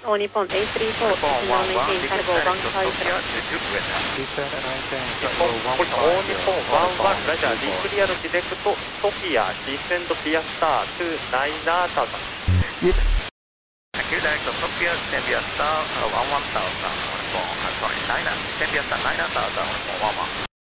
All Nippon 834, now maintain cargo 150. All Nippon 11, Roger, declear direct Sofia, descend via star to 9000. Yes. Thank you, direct Sofia, descend via star 11,000, sorry, 9, descend via star 9000, 11.